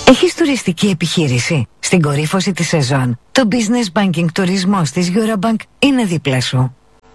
Έχεις τουριστική επιχείρηση? Στην κορύφωση της σεζόν, το Business Banking τουρισμός της Eurobank είναι δίπλα σου.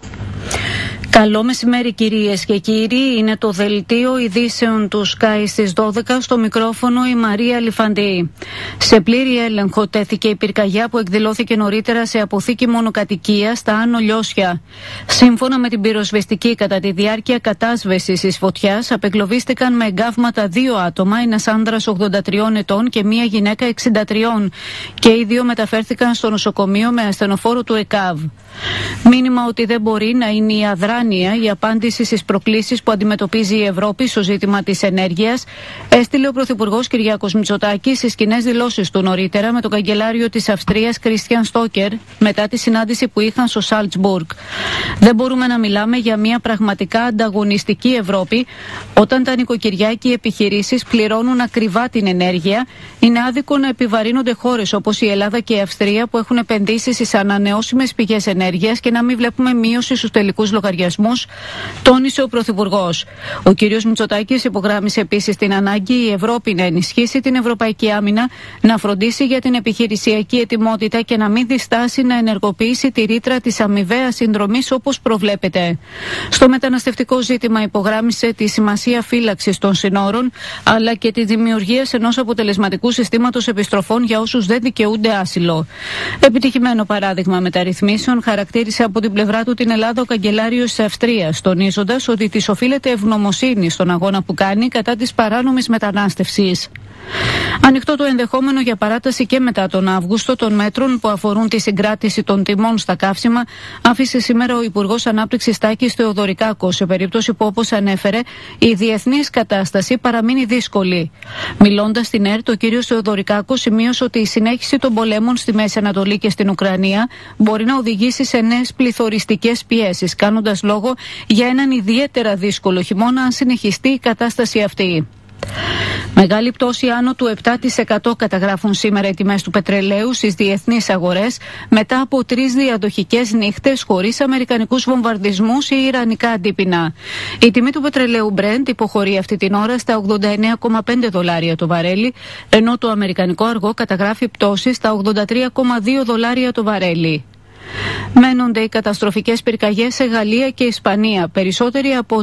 Καλό μεσημέρι κυρίες και κύριοι, είναι το δελτίο ειδήσεων του Sky στις 12, στο μικρόφωνο η Μαρία Λιφαντή. Σε πλήρη έλεγχο τέθηκε η πυρκαγιά που εκδηλώθηκε νωρίτερα σε αποθήκη μονοκατοικία στα Άνω Λιώσια. Σύμφωνα με την πυροσβεστική, κατά τη διάρκεια κατάσβεσης της φωτιάς απεγκλωβίστηκαν με εγκάβματα 2 άτομα, ένας άνδρας 83 ετών και μία γυναίκα 63, και οι 2 μεταφέρθηκαν στο νοσοκομείο με ασθενοφόρο του ΕΚΑΒ. Μήνυμα ότι δεν μπορεί να είναι η αδράνεια η απάντηση στις προκλήσεις που αντιμετωπίζει η Ευρώπη στο ζήτημα της ενέργειας, έστειλε ο Πρωθυπουργός Κυριάκος Μητσοτάκης στις κοινές δηλώσεις του νωρίτερα με τον καγκελάριο της Αυστρίας Κρίστιαν Στόκερ μετά τη συνάντηση που είχαν στο Σάλτσμπουργκ. Δεν μπορούμε να μιλάμε για μια πραγματικά ανταγωνιστική Ευρώπη όταν τα νοικοκυριά και οι επιχειρήσεις πληρώνουν ακριβά την ενέργεια. Είναι άδικο να επιβαρύνονται χώρες όπως η Ελλάδα και η Αυστρία που έχουν επενδύσει στις ανανεώσιμες πηγές ενέργειας και να μην βλέπουμε μείωση στους τελικούς λογαριασμούς, τόνισε ο Πρωθυπουργός. Ο κ. Μητσοτάκης υπογράμμισε επίσης την ανάγκη η Ευρώπη να ενισχύσει την ευρωπαϊκή άμυνα, να φροντίσει για την επιχειρησιακή ετοιμότητα και να μην διστάσει να ενεργοποιήσει τη ρήτρα της αμοιβαίας συνδρομής όπως προβλέπεται. Στο μεταναστευτικό ζήτημα υπογράμμισε τη σημασία φύλαξης των συνόρων αλλά και τη δημιουργία ενός αποτελεσματικού συστήματος επιστροφών για όσους δεν δικαιούνται άσυλο. Επιτυχημένο παράδειγμα μεταρρυθμίσεων χαρακτήρισε από την πλευρά του την Ελλάδα ο καγκελάριος της Αυστρίας, τονίζοντας ότι της οφείλεται ευγνωμοσύνη στον αγώνα που κάνει κατά της παράνομης μετανάστευσης. Ανοιχτό το ενδεχόμενο για παράταση και μετά τον Αύγουστο των μέτρων που αφορούν τη συγκράτηση των τιμών στα καύσιμα, άφησε σήμερα ο Υπουργός Ανάπτυξης Τάκης Θεοδωρικάκος, σε περίπτωση που, όπως ανέφερε, η διεθνής κατάσταση παραμείνει δύσκολη. Μιλώντας στην ΕΡΤ, ο κ. Θεοδωρικάκος σημείωσε ότι η συνέχιση των πολέμων στη Μέση Ανατολή και στην Ουκρανία μπορεί να οδηγήσει σε νέες πληθωριστικές πιέσεις, κάνοντας λόγο για έναν ιδιαίτερα δύσκολο χειμώνα αν συνεχιστεί η κατάσταση αυτή. Μεγάλη πτώση άνω του 7% καταγράφουν σήμερα οι τιμές του πετρελαίου στις διεθνείς αγορές μετά από 3 διαδοχικές νύχτες χωρίς αμερικανικούς βομβαρδισμούς ή ιρανικά αντίπεινα. Η τιμή του πετρελαίου Brent υποχωρεί αυτή την ώρα στα $89,5 το βαρέλι, ενώ το αμερικανικό αργό καταγράφει πτώση στα $83,2 το βαρέλι. Μένονται οι καταστροφικές πυρκαγιές σε Γαλλία και Ισπανία. Περισσότεροι από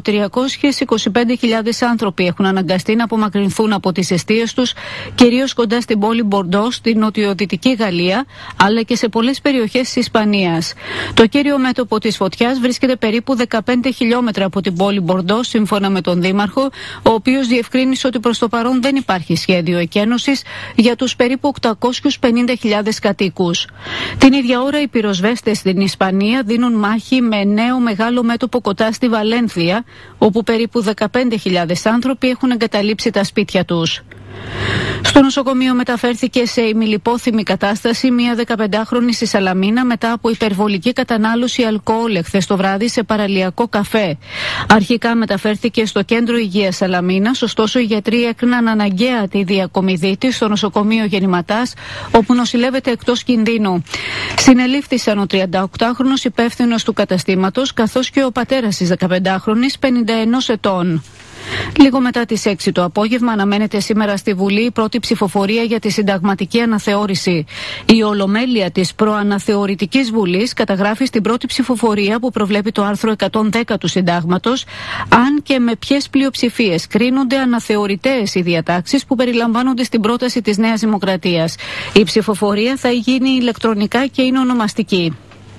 325.000 άνθρωποι έχουν αναγκαστεί να απομακρυνθούν από τις εστίες τους, κυρίως κοντά στην πόλη Μπορντό, στην νοτιοδυτική Γαλλία, αλλά και σε πολλές περιοχές της Ισπανίας. Το κύριο μέτωπο της φωτιάς βρίσκεται περίπου 15 χιλιόμετρα από την πόλη Μπορντό, σύμφωνα με τον Δήμαρχο, ο οποίος διευκρίνησε ότι προς το παρόν δεν υπάρχει σχέδιο εκένωσης για τους περίπου 850.000 κατοίκους. Την ίδια ώρα οι πυροσβέστες στην Ισπανία δίνουν μάχη με νέο μεγάλο μέτωπο κοντά στη Βαλένθια, όπου περίπου 15.000 άνθρωποι έχουν εγκαταλείψει τα σπίτια τους. Στο νοσοκομείο μεταφέρθηκε σε ημιλιπόθυμη κατάσταση μία 15χρονη στη Σαλαμίνα μετά από υπερβολική κατανάλωση αλκοόλ εχθές το βράδυ σε παραλιακό καφέ. Αρχικά μεταφέρθηκε στο κέντρο υγείας Σαλαμίνας, ωστόσο οι γιατροί έκριναν αναγκαία τη διακομιδή της στο νοσοκομείο Γεννηματάς, όπου νοσηλεύεται εκτός κινδύνου. Συνελήφθησαν ο 38χρονος υπεύθυνος του καταστήματος, καθώς και ο πατέρας της 15χρονης, 51 ετών. Λίγο μετά τις 6 το απόγευμα αναμένεται σήμερα στη Βουλή η πρώτη ψηφοφορία για τη συνταγματική αναθεώρηση. Η Ολομέλεια της Προαναθεωρητικής Βουλής καταγράφει στην πρώτη ψηφοφορία που προβλέπει το άρθρο 110 του Συντάγματος αν και με ποιες πλειοψηφίες κρίνονται αναθεωρητές οι διατάξεις που περιλαμβάνονται στην πρόταση της Νέας Δημοκρατίας. Η ψηφοφορία θα γίνει ηλεκτρονικά και είναι ονομαστική.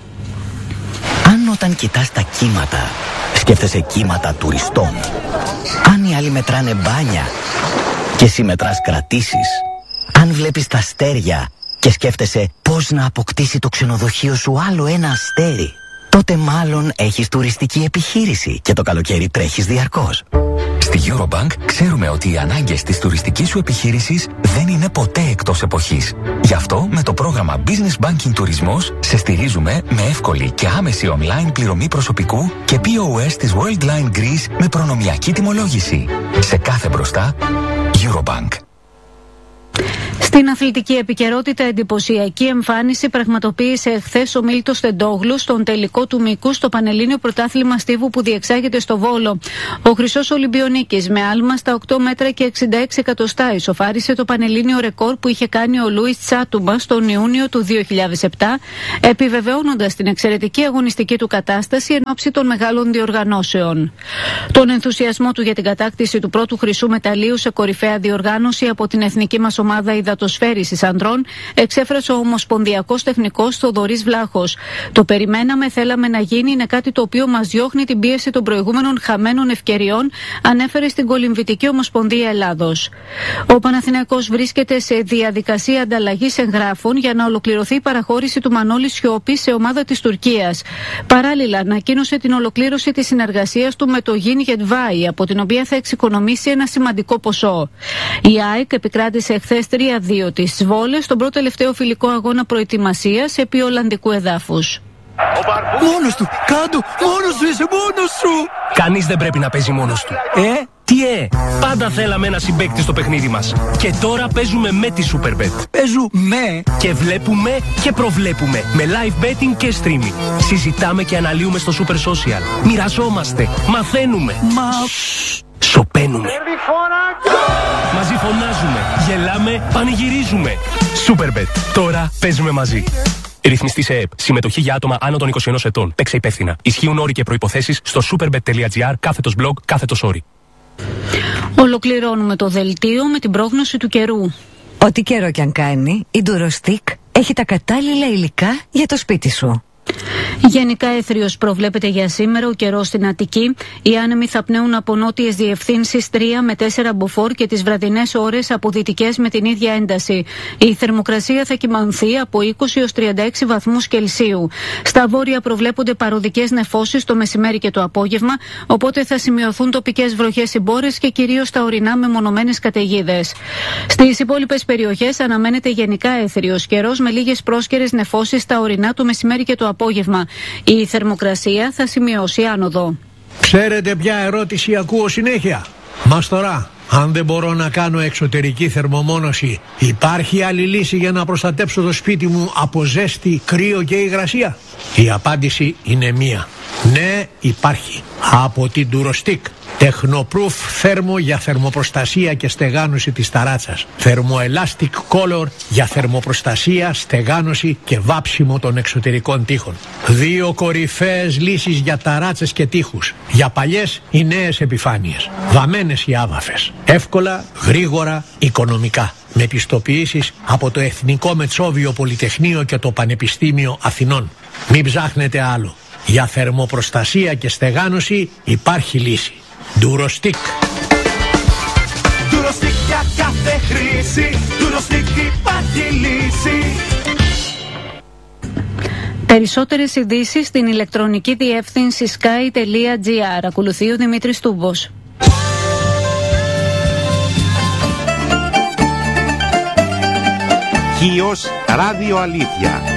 Αν όταν κοιτάς τα κύματα σκέφτεσαι κύματα τουριστών, αν οι άλλοι μετράνε μπάνια και εσύ μετράς κρατήσεις, αν βλέπεις τα αστέρια και σκέφτεσαι πώς να αποκτήσει το ξενοδοχείο σου άλλο ένα αστέρι, τότε μάλλον έχεις τουριστική επιχείρηση και το καλοκαίρι τρέχεις διαρκώς. Στη Eurobank ξέρουμε ότι οι ανάγκες της τουριστικής σου επιχείρησης δεν είναι ποτέ εκτός εποχής. Γι' αυτό με το πρόγραμμα Business Banking Τουρισμός σε στηρίζουμε με εύκολη και άμεση online πληρωμή προσωπικού και POS της Worldline Greece με προνομιακή τιμολόγηση. Σε κάθε μπροστά, Eurobank. Στην αθλητική επικαιρότητα, εντυπωσιακή εμφάνιση πραγματοποίησε εχθές ο Μίλτος Τεντόγλου στον τελικό του μήκου στο Πανελλήνιο Πρωτάθλημα Στίβου που διεξάγεται στο Βόλο. Ο Χρυσός Ολυμπιονίκης με άλμα στα 8 μέτρα και 66 εκατοστά ισοφάρισε το πανελλήνιο ρεκόρ που είχε κάνει ο Λούις Τσάτουμπα στον Ιούνιο του 2007, επιβεβαιώνοντας την εξαιρετική αγωνιστική του κατάσταση εν ώψη των μεγάλων διοργανώσεων. Τον ενθουσιασμό του για την κατάκτηση του πρώτου χρυσού μεταλλίου σε κορυφαία διοργάνωση από την εθνική μας ομάδα υδατοσφαίρισης ανδρών εξέφρασε ο ομοσπονδιακός τεχνικός Θοδωρής Βλάχος. Το περιμέναμε, θέλαμε να γίνει, είναι κάτι το οποίο μας διώχνει την πίεση των προηγούμενων χαμένων ευκαιριών, ανέφερε στην Κολυμβητική Ομοσπονδία Ελλάδος. Ο Παναθηναϊκός βρίσκεται σε διαδικασία ανταλλαγής εγγράφων για να ολοκληρωθεί η παραχώρηση του Μανώλη Σιώπη σε ομάδα της Τουρκίας. Παράλληλα, ανακοίνωσε την ολοκλήρωση της συνεργασίας του με το Γιν Γετβάη, από την οποία θα εξοικονομήσει ένα σημαντικό ποσό. Η ΑΕΚ επικράτησε εχθές 3-2 τις Βόλες στον πρώτο τελευταίο φιλικό αγώνα προετοιμασίας επί Ολλανδικού εδάφους. Μόνος του! Κάντο! Μόνος σου! Είσαι μόνος σου! Κανείς δεν πρέπει να παίζει μόνος του. Τι πάντα θέλαμε ένα συμπαίκτη στο παιχνίδι μας. Και τώρα παίζουμε με τη Superbet. Παίζουμε! Και βλέπουμε και προβλέπουμε. Με live betting και streaming. Συζητάμε και αναλύουμε στο Super Social. Μοιραζόμαστε. Μαθαίνουμε. Σωπαίνουμε. Μαζί φωνάζουμε. Γελάμε. Πανηγυρίζουμε. Superbet. Τώρα παίζουμε μαζί. Ρυθμιστή σε ΕΕΠ. Συμμετοχή για άτομα άνω των 21 ετών. Παίξε υπεύθυνα. Ισχύουν όροι και προϋποθέσεις στο superbet.gr/blog/όροι. Ολοκληρώνουμε το δελτίο με την πρόγνωση του καιρού. Ό,τι καιρό κι αν κάνει, η Durostick έχει τα κατάλληλα υλικά για το σπίτι σου. Γενικά έθριος προβλέπεται για σήμερα, ο καιρός στην Αττική. Οι άνεμοι θα πνέουν από νότιες διευθύνσεις 3 με 4 μποφόρ και τις βραδινές ώρες από δυτικές με την ίδια ένταση. Η θερμοκρασία θα κυμανθεί από 20 έως 36 βαθμούς Κελσίου. Στα βόρεια προβλέπονται παροδικές νεφώσεις το μεσημέρι και το απόγευμα, οπότε θα σημειωθούν τοπικές βροχές συμπόρες και κυρίως στα ορεινά μεμονωμένες καταιγίδες. Στις υπόλοιπες περιοχές αναμένεται γενικά έθριος καιρός με λίγες πρόσκαιρες νεφώσεις στα ορεινά το μεσημέρι και το απόγευμα. Η θερμοκρασία θα σημειώσει άνοδο. Ξέρετε ποια ερώτηση ακούω συνέχεια? Μαστορά, αν δεν μπορώ να κάνω εξωτερική θερμομόνωση, υπάρχει άλλη λύση για να προστατέψω το σπίτι μου από ζέστη, κρύο και υγρασία? Η απάντηση είναι μία. Ναι, υπάρχει. Από την Durostick. Technoproof θέρμο για θερμοπροστασία και στεγάνωση της ταράτσας. Thermoelastic Color για θερμοπροστασία, στεγάνωση και βάψιμο των εξωτερικών τοίχων. 2 κορυφαίες λύσεις για ταράτσες και τοίχους. Για παλιές ή νέες επιφάνειες. Βαμμένες ή άβαφες. Εύκολα, γρήγορα, οικονομικά. Με πιστοποιήσεις από το Εθνικό Μετσόβιο Πολυτεχνείο και το Πανεπιστήμιο Αθηνών. Μην ψάχνετε άλλο. Για θερμοπροστασία και στεγάνωση υπάρχει λύση. Durostick. Durostick για κάθε χρήση. Durostick υπάρχει λύση. Περισσότερες ειδήσεις στην ηλεκτρονική διεύθυνση sky.gr. Ακολουθεί ο Δημήτρης Τούμπος. Χίος Ράδιο Αλήθεια.